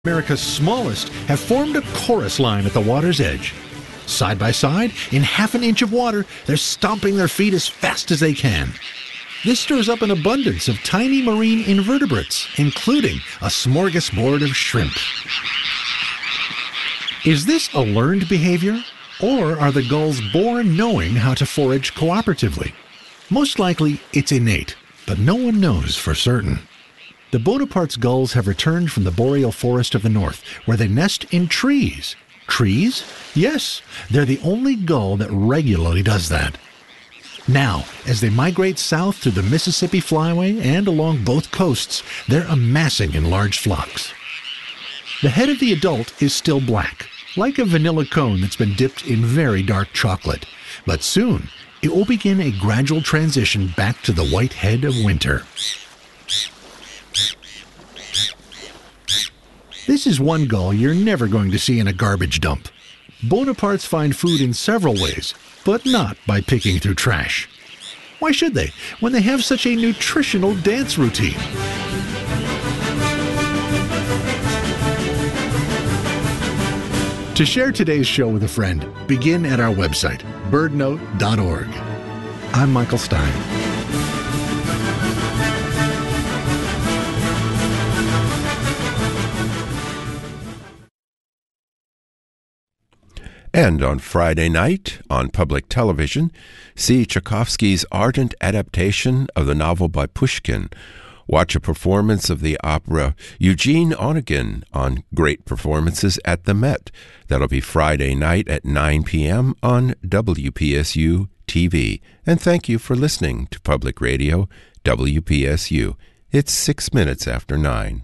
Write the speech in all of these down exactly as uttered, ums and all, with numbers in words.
America's smallest have formed a chorus line at the water's edge. Side by side, in half an inch of water, they're stomping their feet as fast as they can. This stirs up an abundance of tiny marine invertebrates, including a smorgasbord of shrimp. Is this a learned behavior, or are the gulls born knowing how to forage cooperatively? Most likely, it's innate, but no one knows for certain. The Bonaparte's gulls have returned from the boreal forest of the north, where they nest in trees. Trees? Yes, they're the only gull that regularly does that. Now, as they migrate south through the Mississippi Flyway and along both coasts, they're amassing in large flocks. The head of the adult is still black, like a vanilla cone that's been dipped in very dark chocolate. But soon, it will begin a gradual transition back to the white head of winter. This is one gull you're never going to see in a garbage dump. Bonapartes find food in several ways, but not by picking through trash. Why should they, when they have such a nutritional dance routine? To share today's show with a friend, begin at our website, bird note dot org. I'm Michael Stein. And on Friday night, on public television, see Tchaikovsky's ardent adaptation of the novel by Pushkin. Watch a performance of the opera Eugene Onegin on Great Performances at the Met. That'll be Friday night at nine p.m. on W P S U T V. And thank you for listening to Public Radio, W P S U. It's six minutes after nine.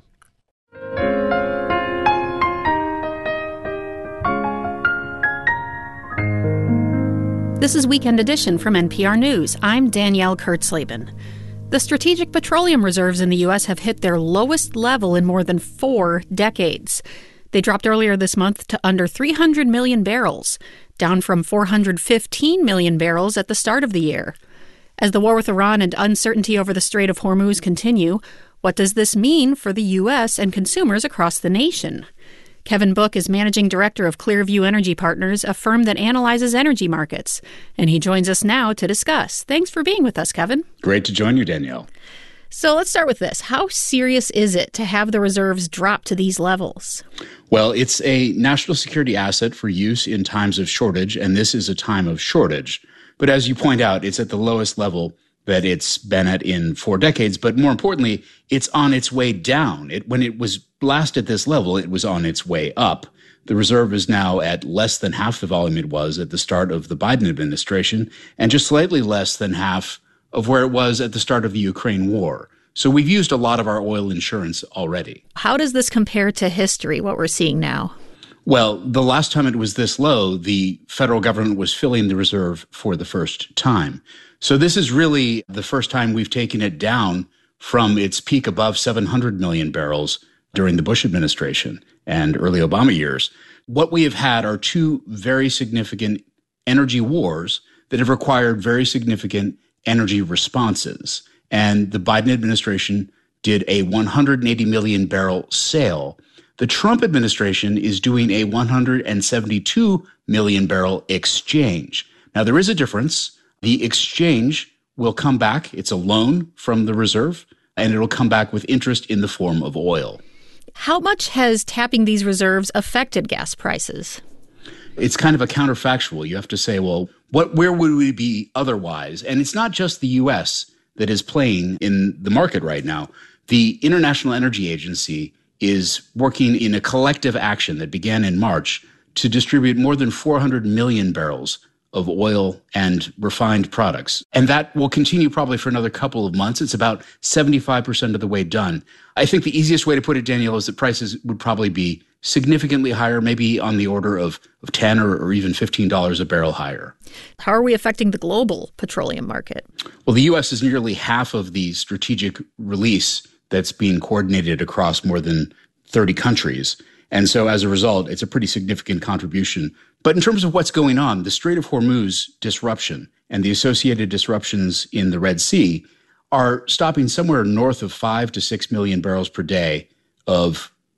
This is Weekend Edition from N P R News. I'm Danielle Kurtzleben. The strategic petroleum reserves in the U S have hit their lowest level in more than four decades. They dropped earlier this month to under three hundred million barrels, down from four hundred fifteen million barrels at the start of the year. As the war with Iran and uncertainty over the Strait of Hormuz continue, what does this mean for the U S and consumers across the nation? Kevin Book is managing director of Clearview Energy Partners, a firm that analyzes energy markets. And he joins us now to discuss. Thanks for being with us, Kevin. Great to join you, Danielle. So let's start with this. How serious is it to have the reserves drop to these levels? Well, it's a national security asset for use in times of shortage, and this is a time of shortage. But as you point out, it's at the lowest level that it's been at in four decades. But more importantly, it's on its way down. It, when it was last at this level, it was on its way up. The reserve is now at less than half the volume it was at the start of the Biden administration, and just slightly less than half of where it was at the start of the Ukraine war. So we've used a lot of our oil insurance already. How does this compare to history, what we're seeing now? Well, the last time it was this low, the federal government was filling the reserve for the first time. So this is really the first time we've taken it down from its peak above seven hundred million barrels during the Bush administration and early Obama years. What we have had are two very significant energy wars that have required very significant energy responses. And the Biden administration did a one hundred eighty million barrel sale. The Trump administration is doing a one hundred seventy-two million barrel exchange. Now, there is a difference. The exchange will come back. It's a loan from the reserve, and it'll come back with interest in the form of oil. How much has tapping these reserves affected gas prices? It's kind of a counterfactual. You have to say, well, what, where would we be otherwise? And it's not just the U S that is playing in the market right now. The International Energy Agency is working in a collective action that began in March to distribute more than four hundred million barrels of oil and refined products. And that will continue probably for another couple of months. It's about seventy-five percent of the way done. I think the easiest way to put it, Danielle, is that prices would probably be significantly higher, maybe on the order of, of ten or, or even fifteen dollars a barrel higher. How are we affecting the global petroleum market? Well, the U S is nearly half of the strategic release that's being coordinated across more than thirty countries. And so as a result, it's a pretty significant contribution. But in terms of what's going on, the Strait of Hormuz disruption and the associated disruptions in the Red Sea are stopping somewhere north of five to six million barrels per day of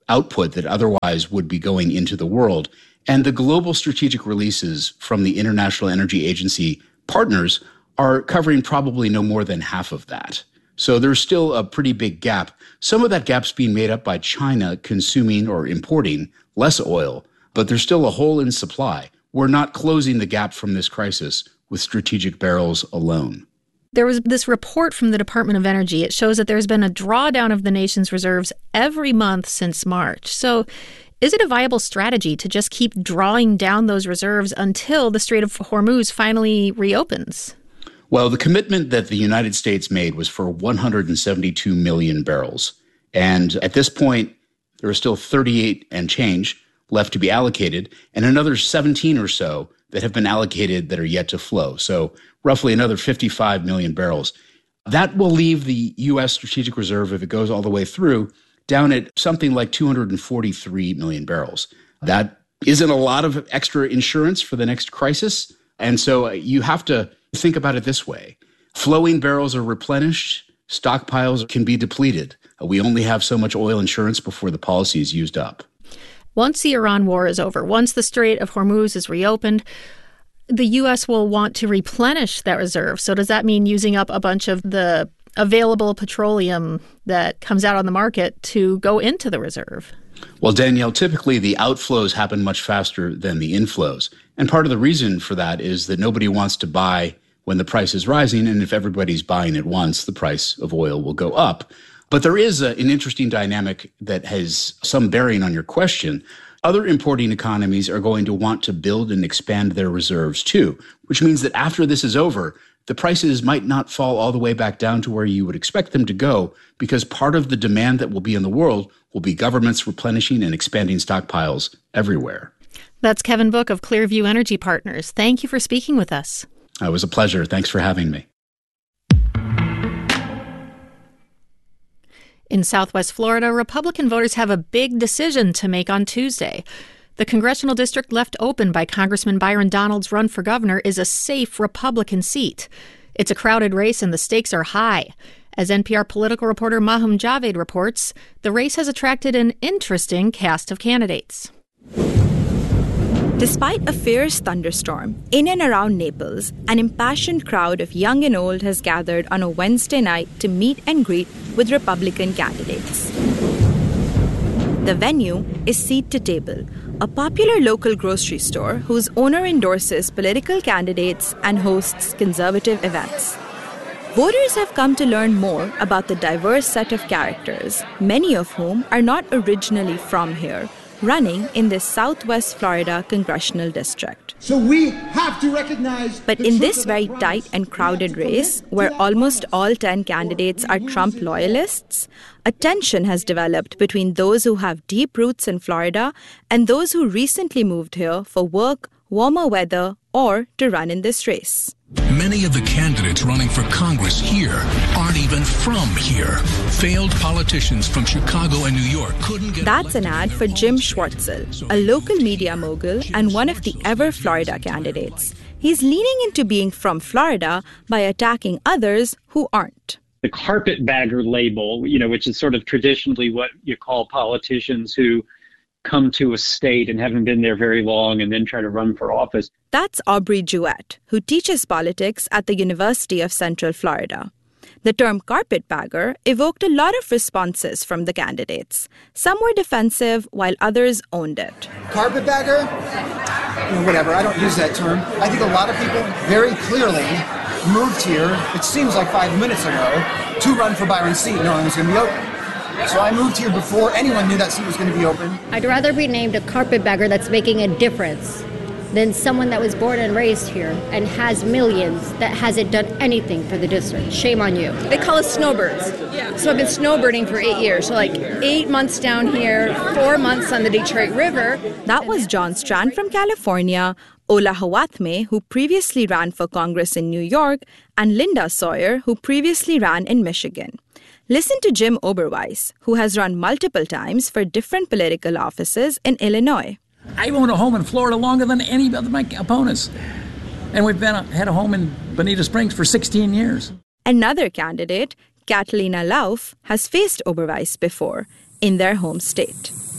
output that otherwise would be going into the world. And the global strategic releases from the International Energy Agency partners are covering probably no more than half of that. So there's still a pretty big gap. Some of that gap's being made up by China consuming or importing less oil, but there's still a hole in supply. We're not closing the gap from this crisis with strategic barrels alone. There was this report from the Department of Energy. It shows that there's been a drawdown of the nation's reserves every month since March. So is it a viable strategy to just keep drawing down those reserves until the Strait of Hormuz finally reopens? Well, the commitment that the United States made was for one hundred seventy-two million barrels. And at this point, there are still thirty-eight and change left to be allocated, and another seventeen or so that have been allocated that are yet to flow. So roughly another fifty-five million barrels. That will leave the U S Strategic Reserve, if it goes all the way through, down at something like two hundred forty-three million barrels. That isn't a lot of extra insurance for the next crisis. And so you have to think about it this way. Flowing barrels are replenished. Stockpiles can be depleted. We only have so much oil insurance before the policy is used up. Once the Iran war is over, once the Strait of Hormuz is reopened, the U S will want to replenish that reserve. So does that mean using up a bunch of the available petroleum that comes out on the market to go into the reserve? Well, Danielle, typically the outflows happen much faster than the inflows. And part of the reason for that is that nobody wants to buy when the price is rising. And if everybody's buying at once, the price of oil will go up. But there is a, an interesting dynamic that has some bearing on your question. Other importing economies are going to want to build and expand their reserves too, which means that after this is over, the prices might not fall all the way back down to where you would expect them to go, because part of the demand that will be in the world will be governments replenishing and expanding stockpiles everywhere. That's Kevin Book of Clearview Energy Partners. Thank you for speaking with us. It was a pleasure. Thanks for having me. In Southwest Florida, Republican voters have a big decision to make on Tuesday. The congressional district left open by Congressman Byron Donalds' run for governor is a safe Republican seat. It's a crowded race and the stakes are high. As N P R political reporter Mahum Javed reports, the race has attracted an interesting cast of candidates. Despite a fierce thunderstorm, in and around Naples, an impassioned crowd of young and old has gathered on a Wednesday night to meet and greet with Republican candidates. The venue is Seat to Table, a popular local grocery store whose owner endorses political candidates and hosts conservative events. Voters have come to learn more about the diverse set of characters, many of whom are not originally from here, running in this Southwest Florida congressional district. So we have to recognize. But in this very tight and crowded race, where almost all ten candidates are Trump loyalists, a tension has developed between those who have deep roots in Florida and those who recently moved here for work, warmer weather, or to run in this race. Many of the candidates running for Congress here aren't even from here. Failed politicians from Chicago and New York couldn't get... That's an ad for Jim Schwartzel, a local media mogul and one of the Ever Florida candidates. He's leaning into being from Florida by attacking others who aren't. The carpetbagger label, you know, which is sort of traditionally what you call politicians who come to a state and haven't been there very long and then try to run for office. That's Aubrey Jewett, who teaches politics at the University of Central Florida. The term carpetbagger evoked a lot of responses from the candidates. Some were defensive, while others owned it. Carpetbagger? You know, whatever, I don't use that term. I think a lot of people very clearly moved here, it seems like five minutes ago, to run for Byron's seat knowing it was going to be open. So I moved here before anyone knew that seat was going to be open. I'd rather be named a carpetbagger that's making a difference than someone that was born and raised here and has millions that hasn't done anything for the district. Shame on you. They call us snowbirds. Yeah. So I've been snowbirding for eight years. So like eight months down here, four months on the Detroit River. That was John Strand from California, Ola Hawathme, who previously ran for Congress in New York, and Linda Sawyer, who previously ran in Michigan. Listen to Jim Oberweis, who has run multiple times for different political offices in Illinois. I've owned a home in Florida longer than any of my opponents. And we've been had a home in Bonita Springs for sixteen years. Another candidate, Catalina Lauf, has faced Oberweis before in their home state.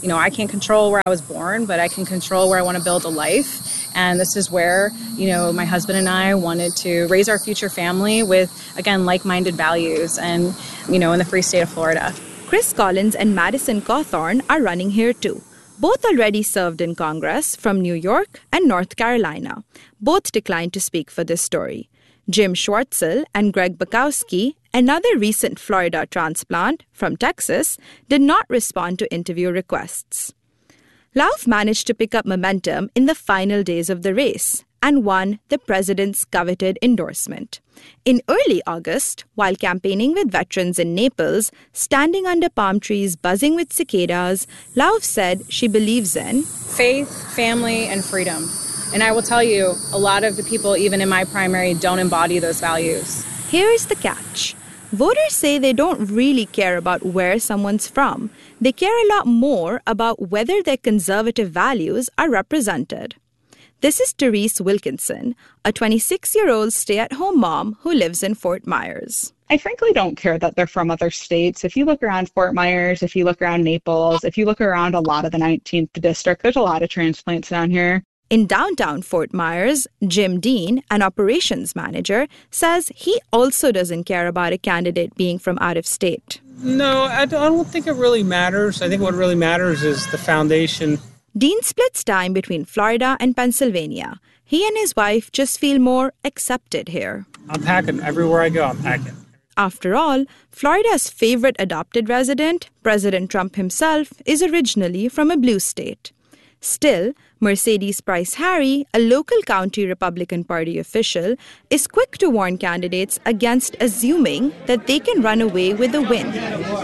You know, I can't control where I was born, but I can control where I want to build a life. And this is where, you know, my husband and I wanted to raise our future family with, again, like-minded values and, you know, in the free state of Florida. Chris Collins and Madison Cawthorn are running here too. Both already served in Congress from New York and North Carolina. Both declined to speak for this story. Jim Schwartzel and Greg Bukowski, another recent Florida transplant from Texas, did not respond to interview requests. Lauf managed to pick up momentum in the final days of the race and won the president's coveted endorsement. In early August, while campaigning with veterans in Naples, standing under palm trees buzzing with cicadas, Lauf said she believes in faith, family, and freedom. And I will tell you, a lot of the people, even in my primary, don't embody those values. Here's the catch. Voters say they don't really care about where someone's from. They care a lot more about whether their conservative values are represented. This is Therese Wilkinson, a twenty-six-year-old stay-at-home mom who lives in Fort Myers. I frankly don't care that they're from other states. If you look around Fort Myers, if you look around Naples, if you look around a lot of the nineteenth district, there's a lot of transplants down here. In downtown Fort Myers, Jim Dean, an operations manager, says he also doesn't care about a candidate being from out of state. No, I don't think it really matters. I think what really matters is the foundation. Dean splits time between Florida and Pennsylvania. He and his wife just feel more accepted here. I'm packing. Everywhere I go, I'm packing. After all, Florida's favorite adopted resident, President Trump himself, is originally from a blue state. Still, Mercedes Price Harry, a local county Republican Party official, is quick to warn candidates against assuming that they can run away with a win.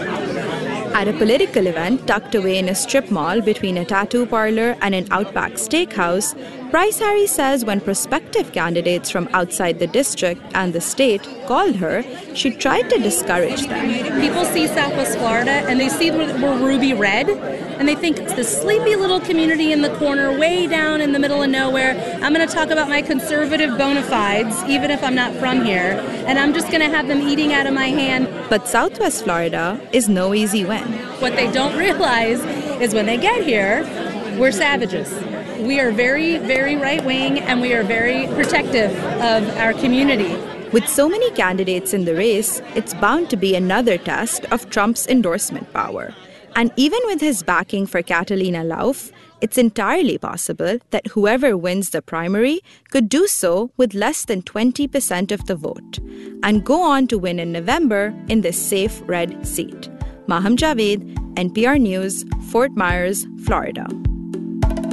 At a political event tucked away in a strip mall between a tattoo parlor and an Outback steakhouse, Price Harry says when prospective candidates from outside the district and the state called her, she tried to discourage them. People see Southwest Florida and they see we're, we're ruby red, and they think it's this sleepy little community in the corner, way down in the middle of nowhere. I'm going to talk about my conservative bona fides, even if I'm not from here, and I'm just going to have them eating out of my hand. But Southwest Florida is no easy win. What they don't realize is when they get here, we're savages. We are very, very right-wing, and we are very protective of our community. With so many candidates in the race, it's bound to be another test of Trump's endorsement power. And even with his backing for Catalina Lauf, it's entirely possible that whoever wins the primary could do so with less than twenty percent of the vote and go on to win in November in this safe red seat. Maham Javed, N P R News, Fort Myers, Florida.